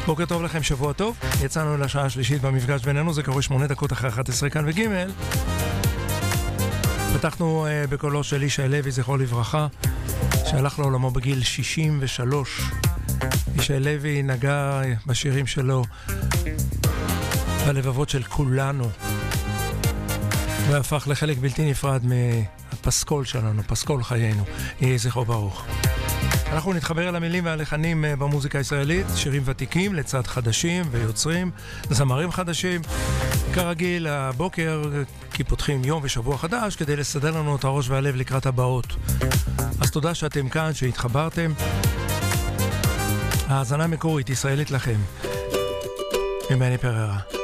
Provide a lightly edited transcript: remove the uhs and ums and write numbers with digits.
בוקר טוב לכם, שבוע טוב. יצאנו לשעה השלישית במפגש בינינו, זה קורה 8 דקות אחרי 11 כאן וג'. פתחנו בקולו של ישי לוי, זכרו לברכה, שהלך לעולמו בגיל 63. ישי לוי נגע בשירים שלו בלבבות של כולנו, והפך לחלק בלתי נפרד מהפסקול שלנו, פסקול חיינו. יהיה זכרו ברוך. אנחנו נתחבר אל המילים והלחנים במוזיקה הישראלית, שירים ותיקים לצד חדשים ויוצרים, זמרים חדשים. כרגיל הבוקר, כי פותחים יום ושבוע חדש, כדי לסדר לנו את הראש והלב לקראת הבאות. אז תודה שאתם כאן, שהתחברתם. האזנה מקורית ישראלית לכם. ממני פררה.